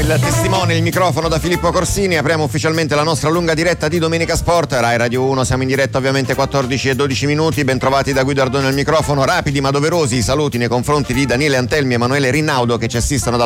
Il testimone, il microfono da Filippo Corsini. Apriamo ufficialmente la nostra lunga diretta di Domenica Sport, Rai Radio 1. Siamo in diretta ovviamente 14 e 12 minuti. Bentrovati da Guido Ardone al microfono. Rapidi ma doverosi i saluti nei confronti di Daniele Antelmi e Emanuele Rinnaudo che ci assistono